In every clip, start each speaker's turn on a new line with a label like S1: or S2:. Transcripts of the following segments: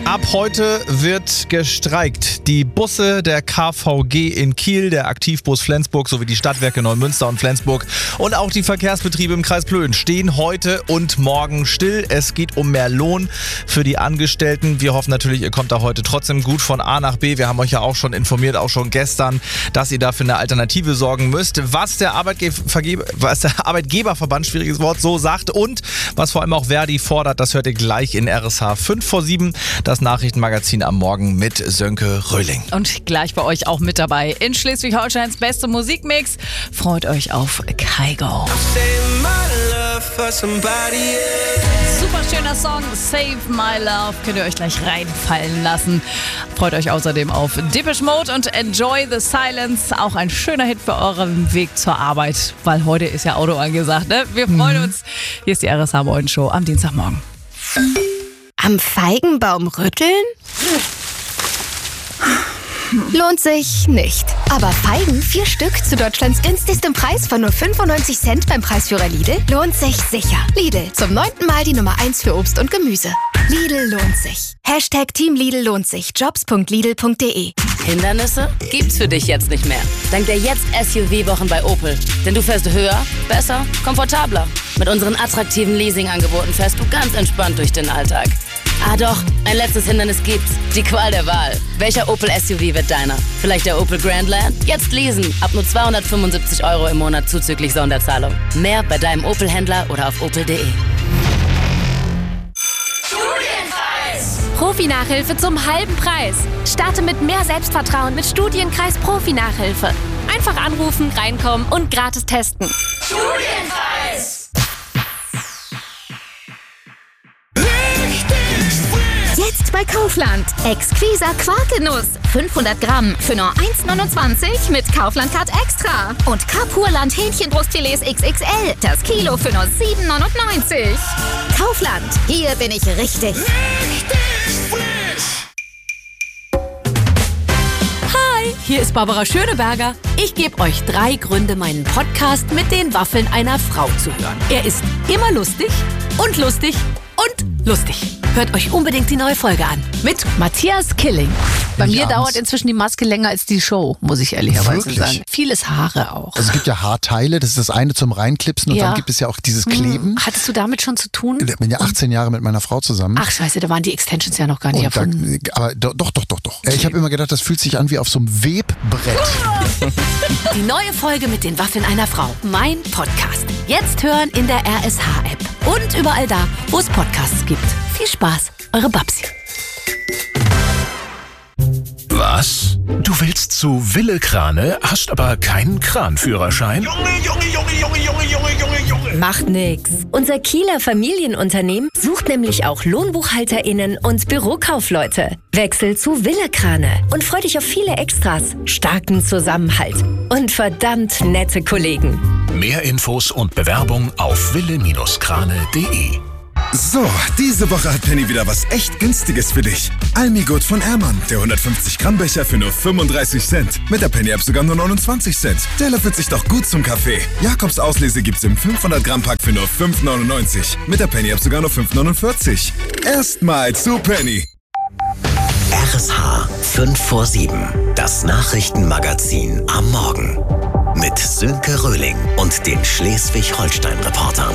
S1: Ab heute wird gestreikt. Die Busse der KVG in Kiel, der Aktivbus Flensburg sowie die Stadtwerke Neumünster und Flensburg und auch die Verkehrsbetriebe im Kreis Plön stehen heute und morgen still. Es geht um mehr Lohn für die Angestellten. Wir hoffen natürlich, ihr kommt da heute trotzdem gut von A nach B. Wir haben euch ja auch schon informiert, auch schon gestern, dass ihr dafür eine Alternative sorgen müsst. Was der Arbeitgeberverband, schwieriges Wort, so sagt und was vor allem auch Verdi fordert, das hört ihr gleich in RSH 5 vor 7. Das Nachrichtenmagazin am Morgen mit Sönke Röhling.
S2: Und gleich bei euch auch mit dabei in Schleswig-Holsteins beste Musikmix. Freut euch auf Kygo. Super schöner Song, Save My Love. Könnt ihr euch gleich reinfallen lassen. Freut euch außerdem auf Depeche Mode und Enjoy the Silence. Auch ein schöner Hit für euren Weg zur Arbeit, weil heute ist ja Auto angesagt. Ne? Wir freuen uns. Hier ist die RSH Morgen Show am Dienstagmorgen.
S3: Am Feigenbaum rütteln? Lohnt sich nicht. Aber Feigen, 4 Stück zu Deutschlands günstigstem Preis von nur 95 Cent beim Preisführer Lidl, lohnt sich sicher. Lidl, zum 9. Mal die Nummer 1 für Obst und Gemüse. Lidl lohnt sich. #Team Lidl lohnt sich. Jobs.lidl.de.
S4: Hindernisse gibt's für dich jetzt nicht mehr. Dank der Jetzt-SUV-Wochen bei Opel. Denn du fährst höher, besser, komfortabler. Mit unseren attraktiven Leasing-Angeboten fährst du ganz entspannt durch den Alltag. Ah doch, ein letztes Hindernis gibt's. Die Qual der Wahl. Welcher Opel SUV wird deiner? Vielleicht der Opel Grandland? Jetzt leasen. Ab nur 275 € im Monat zuzüglich Sonderzahlung. Mehr bei deinem Opel-Händler oder auf opel.de.
S3: Profi-Nachhilfe zum halben Preis. Starte mit mehr Selbstvertrauen mit Studienkreis Profi-Nachhilfe. Einfach anrufen, reinkommen und gratis testen.
S5: Studienkreis!
S3: Jetzt bei Kaufland. Exquiser Quarkenuss. 500 Gramm für nur 1,29 mit Kaufland-Card Extra. Und Kapurland Hähnchenbrustfilets XXL. Das Kilo für nur 7,99. Kaufland. Hier bin ich richtig.
S4: Hi, hier ist Barbara Schöneberger. Ich gebe euch 3 Gründe, meinen Podcast mit den Waffeln einer Frau zu hören. Er ist immer lustig und lustig und lustig. Hört euch unbedingt die neue Folge an. Mit Matthias Killing.
S2: Bei mir dauert inzwischen die Maske länger als die Show, muss ich ehrlicherweise sagen. Vieles Haare auch.
S6: Also es gibt ja Haarteile, das ist das eine zum Reinklipsen und dann gibt es ja auch dieses Kleben.
S2: Hattest du damit schon zu tun?
S6: Ich bin ja 18 Jahre mit meiner Frau zusammen.
S2: Ach scheiße, da waren die Extensions ja noch gar nicht erfunden.
S6: Aber doch. Ich habe immer gedacht, das fühlt sich an wie auf so einem Webbrett.
S4: Die neue Folge mit den Waffeln einer Frau. Mein Podcast. Jetzt hören in der RSH-App. Und überall da, wo es Podcasts gibt. Viel Spaß, eure Babsi.
S7: Was? Du willst zu Wille Krane, hast aber keinen Kranführerschein?
S5: Junge!
S8: Macht nix. Unser Kieler Familienunternehmen sucht nämlich auch LohnbuchhalterInnen und Bürokaufleute. Wechsel zu Wille Krane und freu dich auf viele Extras, starken Zusammenhalt und verdammt nette Kollegen.
S7: Mehr Infos und Bewerbung auf wille-krane.de.
S9: So, diese Woche hat Penny wieder was echt Günstiges für dich. Almigurt von Ehrmann, der 150-Gramm-Becher für nur 35 Cent. Mit der Penny-App sogar nur 29 Cent. Der löffelt sich doch gut zum Kaffee. Jakobs Auslese gibt's im 500-Gramm-Pack für nur 5,99. Mit der Penny-App sogar nur 5,49. Erstmal zu Penny.
S10: RSH 5 vor 7. Das Nachrichtenmagazin am Morgen. Mit Sönke Röhling und den Schleswig-Holstein-Reportern.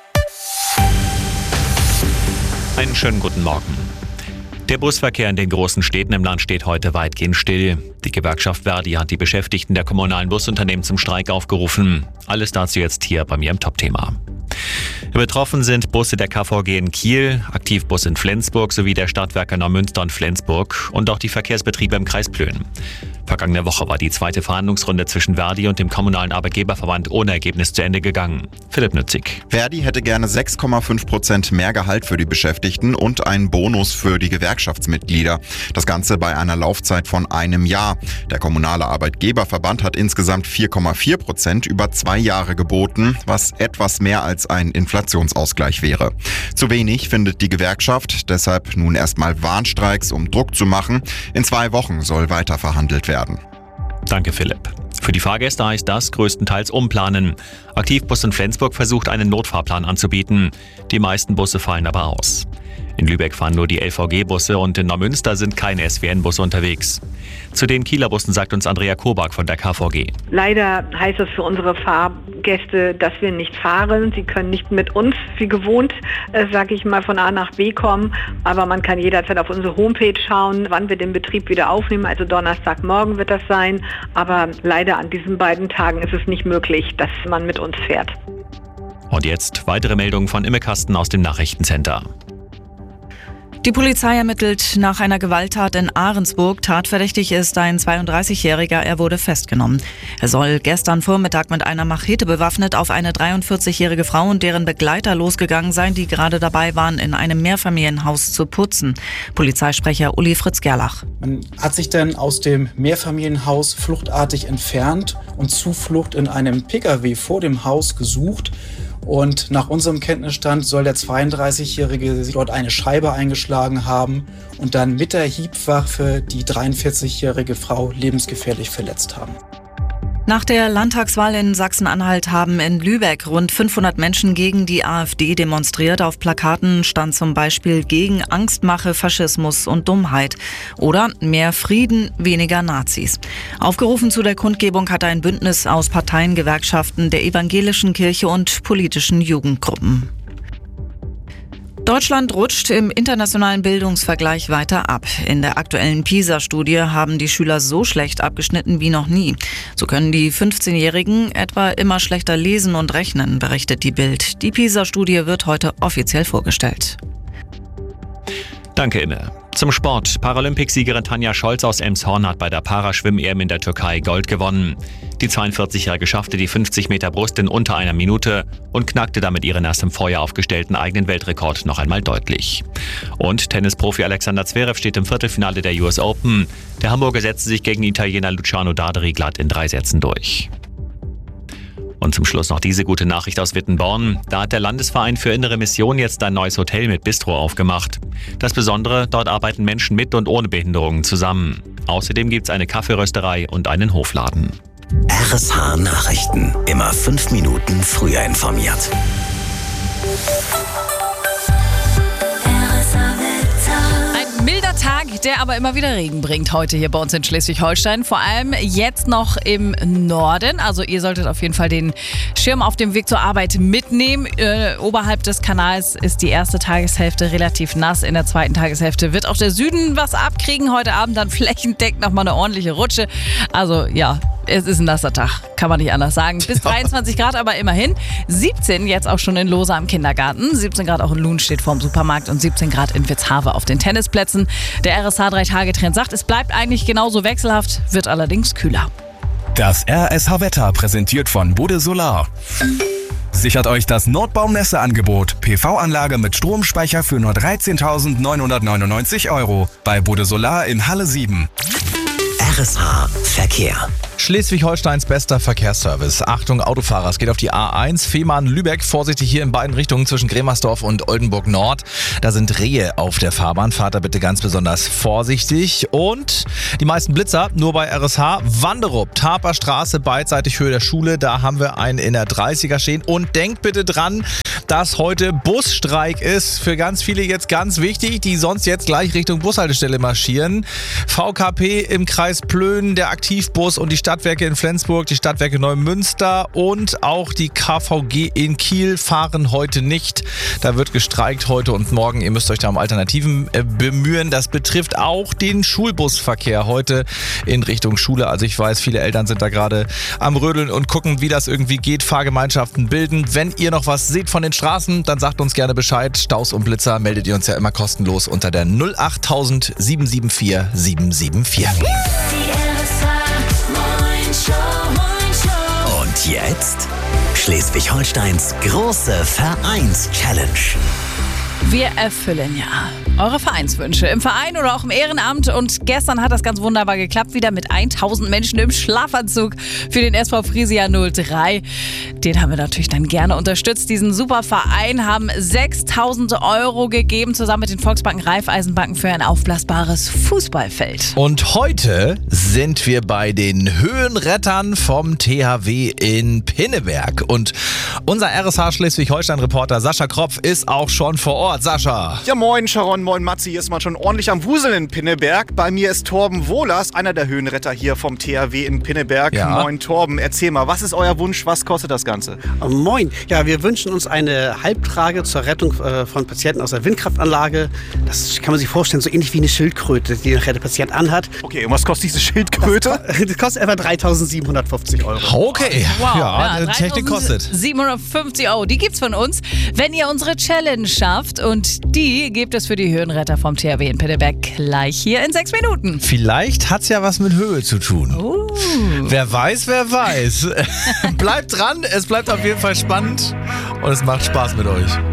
S11: Einen schönen guten Morgen. Der Busverkehr in den großen Städten im Land steht heute weitgehend still. Die Gewerkschaft Verdi hat die Beschäftigten der kommunalen Busunternehmen zum Streik aufgerufen. Alles dazu jetzt hier bei mir im Top-Thema. Betroffen sind Busse der KVG in Kiel, Aktivbus in Flensburg sowie der Stadtwerke Neumünster und Flensburg und auch die Verkehrsbetriebe im Kreis Plön. Vergangene Woche war die zweite Verhandlungsrunde zwischen Verdi und dem kommunalen Arbeitgeberverband ohne Ergebnis zu Ende gegangen. Philipp Nützig.
S12: Verdi hätte gerne 6,5% mehr Gehalt für die Beschäftigten und einen Bonus für die Gewerkschaftsmitglieder. Das Ganze bei einer Laufzeit von einem Jahr. Der kommunale Arbeitgeberverband hat insgesamt 4,4% über 2 Jahre geboten, was etwas mehr als ein Inflationsausgleich wäre. Zu wenig findet die Gewerkschaft, deshalb nun erstmal Warnstreiks, um Druck zu machen. In 2 Wochen soll weiter verhandelt werden.
S11: Danke, Philipp. Für die Fahrgäste heißt das größtenteils umplanen. Aktivbus in Flensburg versucht, einen Notfahrplan anzubieten. Die meisten Busse fallen aber aus. In Lübeck fahren nur die LVG-Busse und in Neumünster sind keine SWN-Busse unterwegs. Zu den Kieler Bussen sagt uns Andrea Kobak von der KVG.
S13: Leider heißt es für unsere Fahrgäste, dass wir nicht fahren. Sie können nicht mit uns wie gewohnt, sage ich mal, von A nach B kommen. Aber man kann jederzeit auf unsere Homepage schauen, wann wir den Betrieb wieder aufnehmen. Also Donnerstagmorgen wird das sein. Aber leider an diesen beiden Tagen ist es nicht möglich, dass man mit uns fährt.
S11: Und jetzt weitere Meldungen von Imme Kasten aus dem Nachrichtencenter.
S2: Die Polizei ermittelt nach einer Gewalttat in Ahrensburg. Tatverdächtig ist ein 32-Jähriger. Er wurde festgenommen. Er soll gestern Vormittag mit einer Machete bewaffnet auf eine 43-jährige Frau und deren Begleiter losgegangen sein, die gerade dabei waren, in einem Mehrfamilienhaus zu putzen. Polizeisprecher Uli Fritz Gerlach.
S14: Man hat sich dann aus dem Mehrfamilienhaus fluchtartig entfernt und Zuflucht in einem Pkw vor dem Haus gesucht. Und nach unserem Kenntnisstand soll der 32-Jährige dort eine Scheibe eingeschlagen haben und dann mit der Hiebwaffe die 43-jährige Frau lebensgefährlich verletzt haben.
S2: Nach der Landtagswahl in Sachsen-Anhalt haben in Lübeck rund 500 Menschen gegen die AfD demonstriert. Auf Plakaten stand zum Beispiel gegen Angstmache, Faschismus und Dummheit oder mehr Frieden, weniger Nazis. Aufgerufen zu der Kundgebung hat ein Bündnis aus Parteien, Gewerkschaften, der evangelischen Kirche und politischen Jugendgruppen. Deutschland rutscht im internationalen Bildungsvergleich weiter ab. In der aktuellen PISA-Studie haben die Schüler so schlecht abgeschnitten wie noch nie. So können die 15-Jährigen etwa immer schlechter lesen und rechnen, berichtet die Bild. Die PISA-Studie wird heute offiziell vorgestellt.
S11: Danke, Imme. Zum Sport. Paralympicsiegerin Tanja Scholz aus Elmshorn hat bei der Paraschwimm-EM in der Türkei Gold gewonnen. Die 42-Jährige schaffte die 50 Meter Brust in unter einer Minute und knackte damit ihren erst im Vorjahr aufgestellten eigenen Weltrekord noch einmal deutlich. Und Tennisprofi Alexander Zverev steht im Viertelfinale der US Open. Der Hamburger setzte sich gegen den Italiener Luciano Darderi glatt in 3 Sätzen durch. Und zum Schluss noch diese gute Nachricht aus Wittenborn. Da hat der Landesverein für Innere Mission jetzt ein neues Hotel mit Bistro aufgemacht. Das Besondere, dort arbeiten Menschen mit und ohne Behinderungen zusammen. Außerdem gibt's eine Kaffeerösterei und einen Hofladen.
S10: RSH Nachrichten. Immer 5 Minuten früher informiert.
S2: Milder Tag, der aber immer wieder Regen bringt heute hier bei uns in Schleswig-Holstein. Vor allem jetzt noch im Norden. Also ihr solltet auf jeden Fall den Schirm auf dem Weg zur Arbeit mitnehmen. Oberhalb des Kanals ist die erste Tageshälfte relativ nass. In der zweiten Tageshälfte wird auch der Süden was abkriegen. Heute Abend dann flächendeckt nochmal eine ordentliche Rutsche. Also ja, es ist ein nasser Tag, kann man nicht anders sagen. Bis 23 Grad aber immerhin. 17 jetzt auch schon in Lohse am Kindergarten. 17 Grad auch in Luhn steht vorm Supermarkt und 17 Grad in Witzhave auf den Tennisplätzen. Der RSH 3-Tage-Trend sagt, es bleibt eigentlich genauso wechselhaft, wird allerdings kühler.
S15: Das RSH-Wetter präsentiert von Bode Solar. Sichert euch das Notbaumnesse-Angebot. PV-Anlage mit Stromspeicher für nur 13.999 € bei Bode Solar in Halle 7.
S10: RSH Verkehr.
S1: Schleswig-Holsteins bester Verkehrsservice. Achtung Autofahrer, es geht auf die A1 Fehmarn-Lübeck. Vorsichtig hier in beiden Richtungen zwischen Gremersdorf und Oldenburg-Nord. Da sind Rehe auf der Fahrbahn. Fahrt da bitte ganz besonders vorsichtig. Und die meisten Blitzer nur bei RSH. Wanderup, Taperstraße, beidseitig Höhe der Schule. Da haben wir einen in der 30er stehen. Und denkt bitte dran, dass heute Busstreik ist. Für ganz viele jetzt ganz wichtig, die sonst jetzt gleich Richtung Bushaltestelle marschieren. VKP im Kreis Plön, der Aktivbus und die Stadtwerke in Flensburg, die Stadtwerke Neumünster und auch die KVG in Kiel fahren heute nicht. Da wird gestreikt heute und morgen. Ihr müsst euch da um Alternativen bemühen. Das betrifft auch den Schulbusverkehr heute in Richtung Schule. Also ich weiß, viele Eltern sind da gerade am Rödeln und gucken, wie das irgendwie geht, Fahrgemeinschaften bilden. Wenn ihr noch was seht von den Straßen, dann sagt uns gerne Bescheid. Staus und Blitzer meldet ihr uns ja immer kostenlos unter der 08000 774 774.
S10: Und jetzt Schleswig-Holsteins große Vereins-Challenge.
S2: Wir erfüllen ja eure Vereinswünsche im Verein oder auch im Ehrenamt. Und gestern hat das ganz wunderbar geklappt, wieder mit 1000 Menschen im Schlafanzug für den SV Friesia 03. Den haben wir natürlich dann gerne unterstützt. Diesen super Verein haben 6.000 € gegeben, zusammen mit den Volksbanken, Raiffeisenbanken für ein aufblasbares Fußballfeld.
S1: Und heute sind wir bei den Höhenrettern vom THW in Pinneberg. Und unser RSH Schleswig-Holstein-Reporter Sascha Kropf ist auch schon vor Ort. Sascha.
S16: Ja, moin Sharon, moin Matzi. Hier ist man schon ordentlich am Wuseln in Pinneberg. Bei mir ist Torben Wohlers, einer der Höhenretter hier vom THW in Pinneberg. Ja. Moin Torben, erzähl mal, was ist euer Wunsch, was kostet das Ganze?
S17: Moin, ja, wir wünschen uns eine Halbtrage zur Rettung von Patienten aus der Windkraftanlage. Das kann man sich vorstellen, so ähnlich wie eine Schildkröte, die nachher der Patient anhat.
S16: Okay, und was kostet diese Schildkröte?
S17: Das kostet etwa 3.750 €.
S1: Okay,
S2: wow,
S1: ja, Technik kostet.
S2: 750 €, die gibt's von uns, wenn ihr unsere Challenge schafft. Und die gibt es für die Höhenretter vom THW in Pinneberg gleich hier in 6 Minuten.
S1: Vielleicht hat's ja was mit Höhe zu tun. Wer weiß, wer weiß. Bleibt dran, es bleibt auf jeden Fall spannend und es macht Spaß mit euch.